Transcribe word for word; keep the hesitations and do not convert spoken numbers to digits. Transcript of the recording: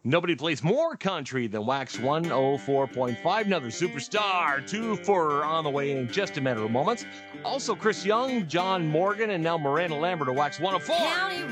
Nobody plays more country than Wax one oh four point five. Another superstar, two for on the way in just a matter of moments. Also, Chris Young, John Morgan, and now Miranda Lambert of Wax one oh four. County